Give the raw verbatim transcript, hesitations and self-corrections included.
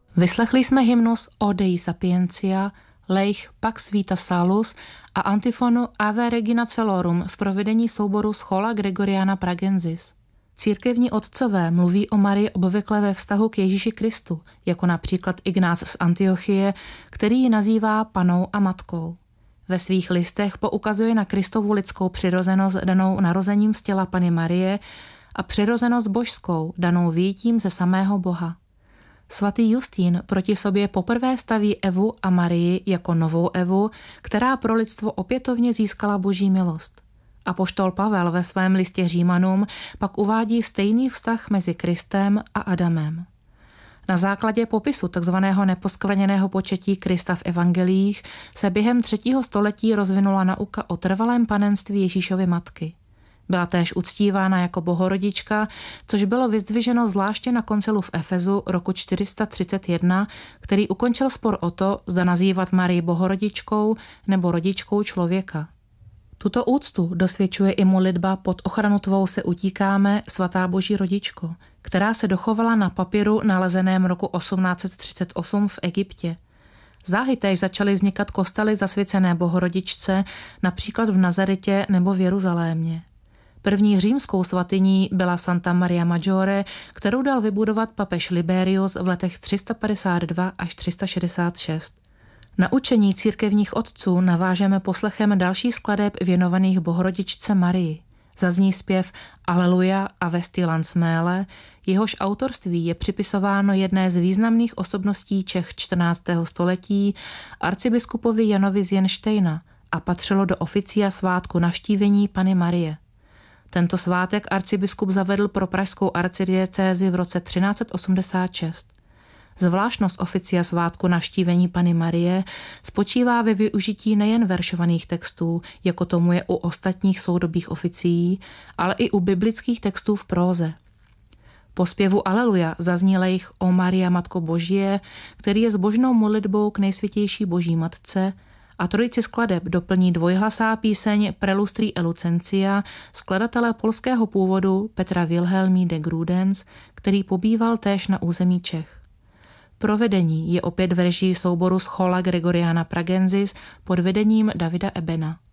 Vyslechli jsme hymnus O Dei Sapientia, Leich Pax Vita Salus a antifonu Ave Regina Celorum v provedení souboru Schola Gregoriana Pragensis. Církevní otcové mluví o Marii obvykle ve vztahu k Ježíši Kristu, jako například Ignác z Antiochie, který ji nazývá panou a matkou. Ve svých listech poukazuje na Kristovu lidskou přirozenost danou narozením z těla Panny Marie a přirozenost božskou danou vyjitím ze samého Boha. Svatý Justín proti sobě poprvé staví Evu a Marii jako novou Evu, která pro lidstvo opětovně získala boží milost. Apoštol Pavel ve svém listě Římanům pak uvádí stejný vztah mezi Kristem a Adamem. Na základě popisu tzv. Neposkvrněného početí Krista v evangelích se během třetího století rozvinula nauka o trvalém panenství Ježíšovy matky. Byla též uctívána jako bohorodička, což bylo vyzdviženo zvláště na koncilu v Efezu roku čtyři sta třicet jedna, který ukončil spor o to, zda nazývat Marii bohorodičkou nebo rodičkou člověka. Tuto úctu dosvědčuje i modlitba Pod ochranu tvou se utíkáme, svatá boží rodičko, která se dochovala na papíru nalezeném roku osmnáct set třicet osm v Egyptě. Záhy též začaly vznikat kostely zasvěcené bohorodičce, například v Nazaretě nebo v Jeruzalémě. První římskou svatyní byla Santa Maria Maggiore, kterou dal vybudovat papež Liberius v letech tři sta padesát dva až tři sta šedesát šest. Na učení církevních otců navážeme poslechem další skladeb věnovaných bohorodičce Marii. Zazní zpěv Aleluja a Vesti Lansmele, jehož autorství je připisováno jedné z významných osobností Čech čtrnáctého století, arcibiskupovi Janovi z Jenštejna, a patřilo do oficia svátku Navštívení Panny Marie. Tento svátek arcibiskup zavedl pro pražskou arcidiecézi v roce třináct set osmdesát šest. Zvláštnost oficia svátku Navštívení Panny Marie spočívá ve využití nejen veršovaných textů, jako tomu je u ostatních soudobých oficií, ale i u biblických textů v próze. Po zpěvu Aleluja zazní Leich O Maria Matko Božie, který je zbožnou modlitbou k nejsvětější Boží matce, a trojici skladeb doplní dvojhlasá píseň Prelustrii Elucencia skladatele polského původu Petra Wilhelmí de Grudens, který pobýval též na území Čech. Provedení je opět v režii souboru Schola Gregoriana Pragensis pod vedením Davida Ebena.